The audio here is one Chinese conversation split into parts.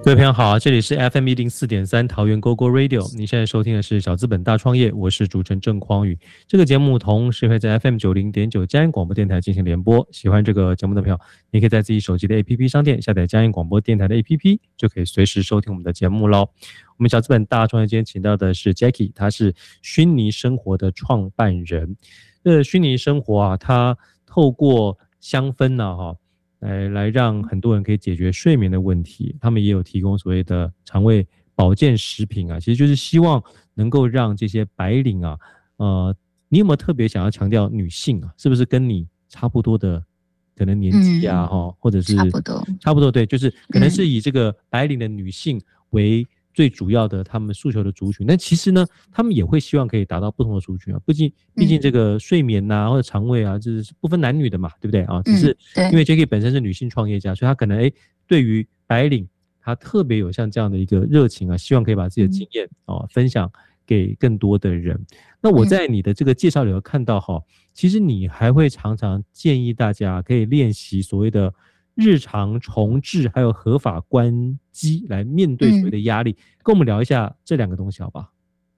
各位朋友好，这里是 FM104.3 桃园 GoGo Radio， 你现在收听的是小资本大创业，我是主持人郑匡宇。这个节目同时会在 FM90.9 嘉义广播电台进行联播。喜欢这个节目的朋友，你可以在自己手机的 APP 商店下载嘉义广播电台的 APP， 就可以随时收听我们的节目咯。我们小资本大创业今天请到的是 Jackie， 她是虚拟生活的创办人。虚拟生活啊，它透过香氛啊来让很多人可以解决睡眠的问题，他们也有提供所谓的肠胃保健食品啊，其实就是希望能够让这些白领啊，你有没有特别想要强调女性啊，是不是跟你差不多的可能年纪啊，或者是差不多对，就是可能是以这个白领的女性为最主要的他们诉求的族群，但其实呢，他们也会希望可以达到不同的族群啊。毕竟这个睡眠啊或者肠胃啊，这是不分男女的嘛，对不对啊？只是因为 Jackie 本身是女性创业家，所以她可能对于白领，她特别有像这样的一个热情啊，希望可以把自己的经验分享给更多的人。那我在你的这个介绍里头看到其实你还会常常建议大家可以练习所谓的日常重置还有合法关机来面对所谓的压力，跟我们聊一下这两个东西好不好？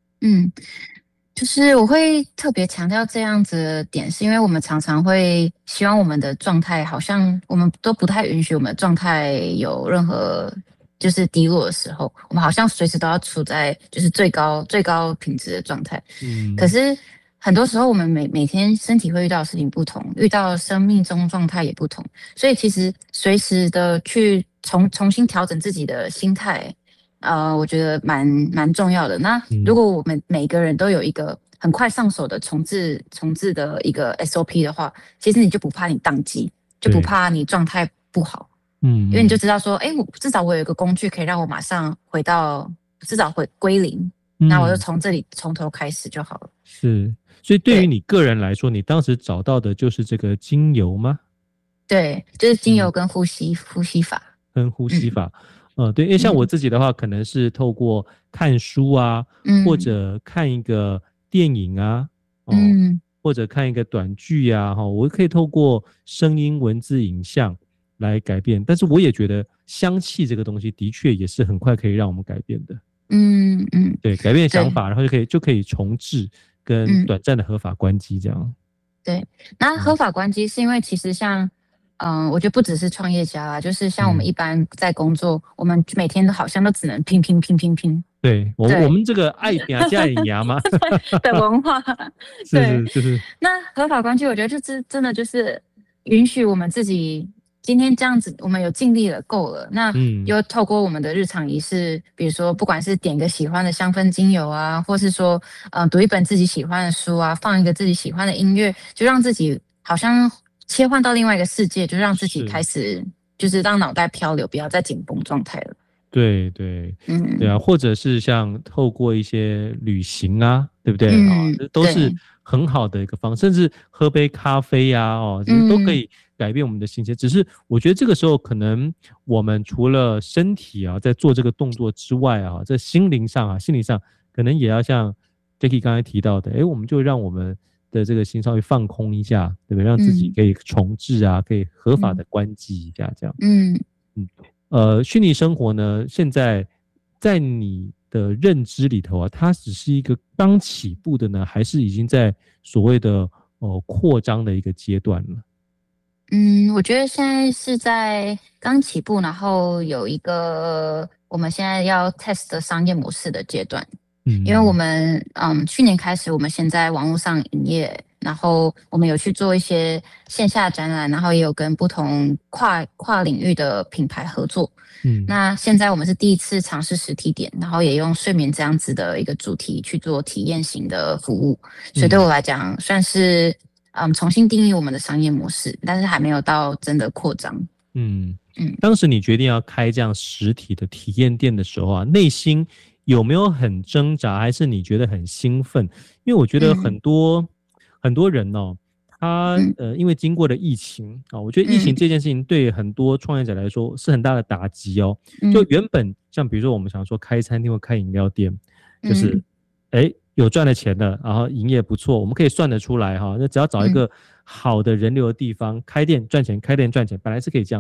就是我会特别强调这样子的点，是因为我们常常会希望我们的状态，好像我们都不太允许我们的状态有任何就是低落的时候，我们好像随时都要处在就是最高品质的状态。可是很多时候我们每天身体会遇到的事情不同，遇到生命中状态也不同，所以其实随时的去重新调整自己的心态，我觉得蛮重要的。那如果我们每个人都有一个很快上手的重置的一个 SOP 的话，其实你就不怕你宕机，就不怕你状态不好。因为你就知道说，至少我有一个工具可以让我马上回到，至少归零，那我就从这里从头开始就好了。 是，所以对于你个人来说，你当时找到的就是这个精油吗？ 对，就是精油跟呼吸法。 对，因为像我自己的话，可能是透过看书啊，或者看一个电影啊，或者看一个短剧啊，我可以透过声音、文字、影像来改变。但是我也觉得香气这个东西的确也是很快可以让我们改变的。对，改变想法，然后就可以重置跟短暂的合法关机这样。 对，那合法关机是因为其实像我觉得不只是创业家啦，就是像我们一般在工作，我们每天都好像都只能拼。 对，我们这个爱拼啊加眼牙嘛的文化。 是。 那合法关机，我觉得就是真的就是允许我们自己今天这样子，我们有尽力了，够了。那又透过我们的日常仪式，比如说不管是点个喜欢的香氛精油啊，或是说读一本自己喜欢的书啊，放一个自己喜欢的音乐，就让自己好像切换到另外一个世界，就让自己开始就是让脑袋漂流，不要再紧绷状态了。 对啊，或者是像透过一些旅行啊，对不对？这都是很好的一个方式，甚至喝杯咖啡啊，都可以改变我们的心情。只是我觉得这个时候，可能我们除了身体啊在做这个动作之外啊，在心灵上可能也要像 Jackie 刚才提到的，我们就让我们的这个心稍微放空一下，对不对？让自己可以重置啊，可以合法的关机一下，这样。虚拟生活呢，现在在你的认知里头啊，它只是一个刚起步的呢，还是已经在所谓的扩张的一个阶段了？ 我觉得现在是在刚起步，然后有一个我们现在要 test 的商业模式的阶段。因为我们去年开始，我们先在网络上营业，然后我们有去做一些线下展览，然后也有跟不同跨领域的品牌合作。那现在我们是第一次尝试实体店，然后也用睡眠这样子的一个主题去做体验型的服务，所以对我来讲算是重新定义我们的商业模式，但是还没有到真的扩张。 当时你决定要开这样实体的体验店的时候啊，内心有没有很挣扎，还是你觉得很兴奋？因为我觉得很多人他因为经过了疫情啊，我觉得疫情这件事情对很多创业者来说是很大的打击哦。就原本像比如说我们想说开餐厅或开饮料店，就是有赚了钱的，然后营业不错，我们可以算得出来哈。那只要找一个好的人流的地方，开店赚钱，本来是可以这样。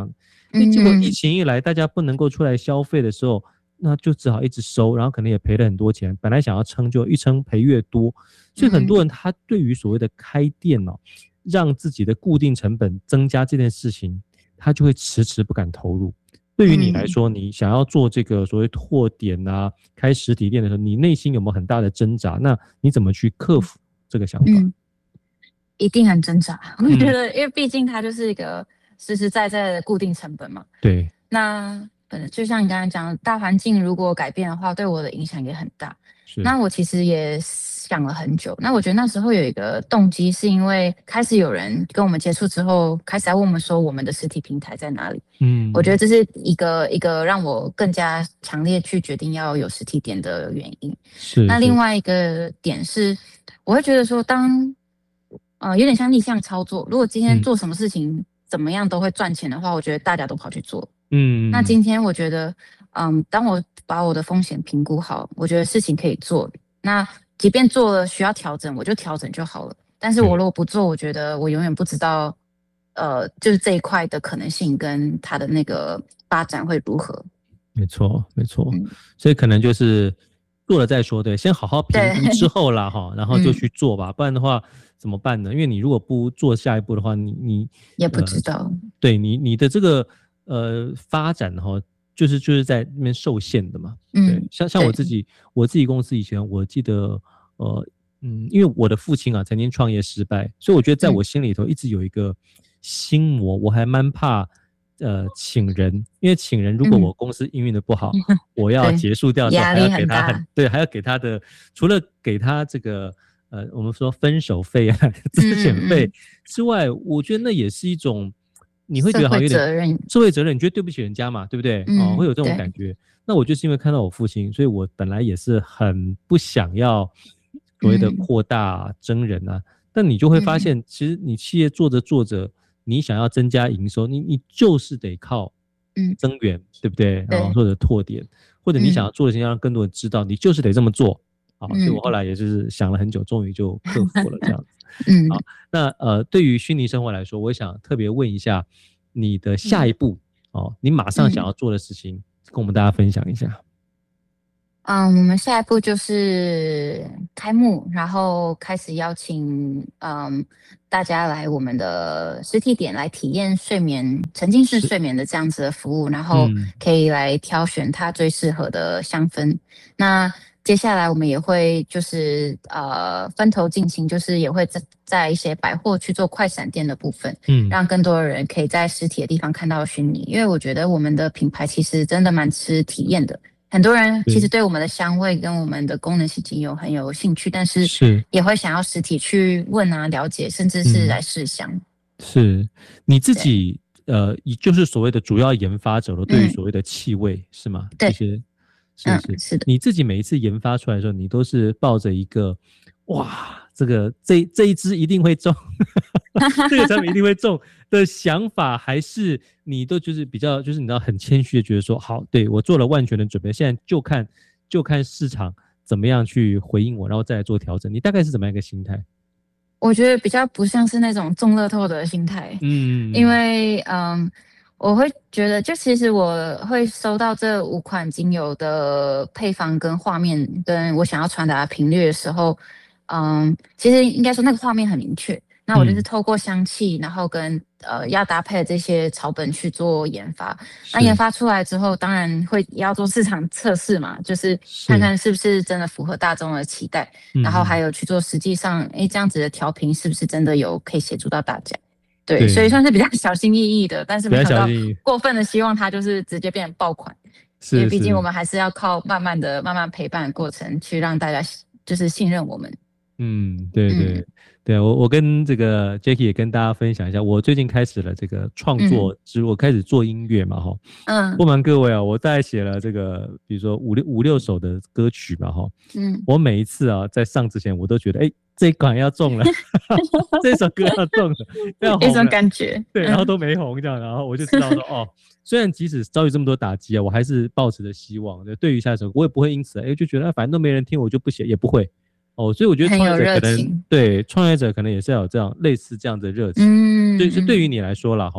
结果疫情一来，大家不能够出来消费的时候，那就只好一直收，然后可能也赔了很多钱。本来想要撑，就一撑赔越多，所以很多人他对于所谓的开店让自己的固定成本增加这件事情，他就会迟迟不敢投入。对于你来说，你想要做这个所谓拓点啊，开实体店的时候，你内心有没有很大的挣扎？那你怎么去克服这个想法？ 一定很挣扎。我觉得，因为毕竟它就是一个实实在在的固定成本嘛。 对。 那就像你刚才讲的，大环境如果改变的话，对我的影响也很大。那我其实也想了很久。那我觉得那时候有一个动机，是因为开始有人跟我们接触之后，开始来问我们说我们的实体平台在哪里。我觉得这是一个让我更加强烈去决定要有实体店的原因。那另外一个点是，我会觉得说有点像逆向操作。如果今天做什么事情怎么样都会赚钱的话，我觉得大家都跑去做。那今天我觉得，当我把我的风险评估好，我觉得事情可以做。那即便做了需要调整，我就调整就好了。但是我如果不做，我觉得我永远不知道，就是这一块的可能性跟它的那个发展会如何。 没错，没错。所以可能就是做了再说，对，先好好评估之后啦，然后就去做吧。不然的话怎么办呢？因为你如果不做下一步的话，你也不知道。 对你的这个发展就是在那边受限的嘛。对，像我自己公司以前，我记得因为我的父亲曾经创业失败，所以我觉得在我心里头一直有一个心魔，我还蛮怕请人，因为请人如果我公司营运的不好，我要结束掉的时候，还要给他还要给他的，除了给他这个我们说分手费啊、资遣费之外，我觉得那也是一种。你会觉得好像有点社会责任，你觉得对不起人家嘛，对不对？会有这种感觉。那我就是因为看到我父亲，所以我本来也是很不想要所谓的扩大增人啊。但你就会发现，其实你企业做着做着，你想要增加营收，你就是得靠增员，对不对？然后或者拓点，或者你想要做的事情让更多人知道，你就是得这么做。所以我后来也就是想了很久，终于就克服了这样子。好，那对于虚拟生活来说，我想特别问一下你的下一步你马上想要做的事情，跟我们大家分享一下。 我们下一步就是开幕，然后开始邀请大家来我们的实体点来体验沉浸式睡眠的这样子的服务，然后可以来挑选它最适合的香氛。那接下来我们也会就是分头进行，就是也会在一些百货去做快闪店的部分，让更多的人可以在实体的地方看到虚拟。因为我觉得我们的品牌其实真的蛮吃体验的，很多人其实对我们的香味跟我们的功能性精油很有兴趣，但是也会想要实体去问啊、了解，甚至是来试香。 是你自己就是所谓的主要研发者了，对于所谓的气味是吗？ 对。 是的，你自己每一次研发出来的时候，你都是抱着一个哇，这一支一定会中，这个产品一定会中的想法，还是你都就是比较就是你知道很谦虚的觉得说，好，对我做了万全的准备，现在就看市场怎么样去回应我，然后再来做调整。你大概是怎么样一个心态？ 我觉得比较不像是那种中乐透的心态，因为我会觉得，就其实我会收到这5款精油的配方跟画面，跟我想要传达的频率的时候，其实应该说那个画面很明确。那我就是透过香气，然后跟要搭配的这些草本去做研发。那研发出来之后，当然也要做市场测试嘛，就是看看是不是真的符合大众的期待，然后还有去做实际上，这样子的调频是不是真的有可以协助到大家。对，所以算是比较小心翼翼的，但是没想到过分的希望它就是直接变成爆款，因为毕竟我们还是要靠慢慢陪伴的过程去让大家就是信任我们。 对，我跟这个 Jackie 也跟大家分享一下，我最近开始了这个创作我开始做音乐嘛不瞒各位我大概写了这个比如说五六首的歌曲嘛我每一次在上之前我都觉得这一款要中了这首歌要中了要红了， 一种感觉。 对，然后都没红这样，然后我就知道说虽然即使遭遇这么多打击我还是抱持着希望，对于下一首我也不会因此就觉得反正都没人听我就不写，也不会所以我觉得创业者可能也是要有这样类似这样的热情。所以对于你来说啦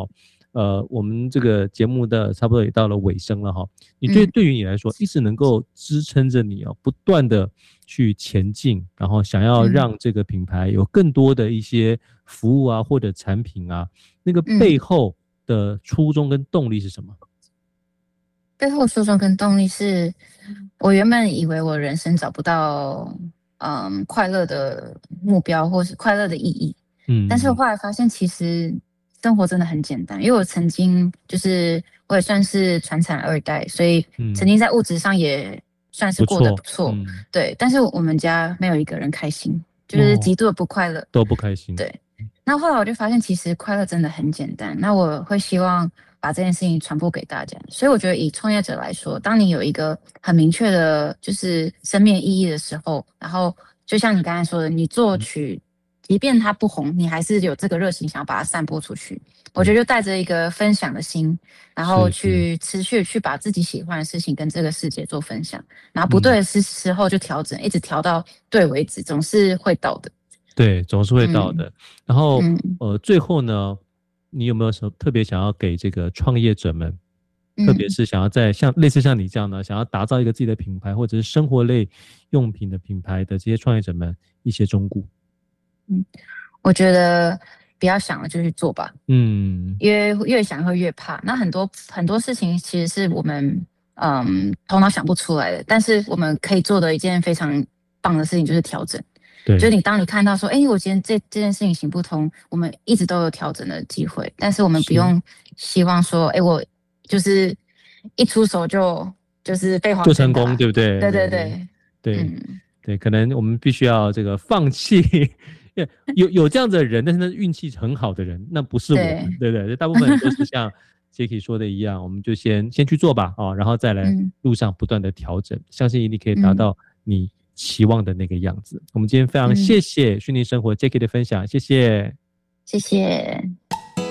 我们这个节目的差不多也到了尾声了哈。你对于你来说，一直能够支撑着你不断的去前进，然后想要让这个品牌有更多的一些服务啊或者产品啊，那个背后的初衷跟动力是什么？ 背后初衷跟动力是，我原本以为我人生找不到快乐的目标或是快乐的意义，但是我后来发现其实生活真的很简单，因为我曾经就是我也算是传产2代，所以曾经在物质上也算是过得不错，对，但是我们家没有一个人开心，就是极度的不快乐， 都不开心， 对。那后来我就发现其实快乐真的很简单，那我会希望把这件事情传播给大家，所以我觉得以创业者来说，当你有一个很明确的就是生命意义的时候，然后就像你刚才说的，你作曲即便它不红，你还是有这个热情想要把它散播出去，我觉得就带着一个分享的心，然后去持续去把自己喜欢的事情跟这个世界做分享，然后不对的时候就调整，一直调到对为止，总是会到的。 对，总是会到的。然后最后呢，你有没有什么特别想要给这个创业者们，特别是想要在类似像你这样的，想要打造一个自己的品牌或者是生活类用品的品牌的这些创业者们一些忠告？ 我觉得不要想了就去做吧。因为越想会越怕。那很多事情其实是我们头脑想不出来的，但是我们可以做的一件非常棒的事情就是调整。对，就是当你看到说，我今天这件事情行不通，我们一直都有调整的机会，但是我们不用希望说，我就是一出手就是飞黄腾达就成功，对不对？ 对，可能我们必须要这个放弃。有这样的人，但是那运气很好的人，那不是我们，对不对？大部分都是像Jacky 说的一样，我们就先去做吧，然后再来路上不断的调整，相信一定可以达到你期望的那个样子。我们今天非常谢谢虚拟生活 Jacky 的分享，谢谢。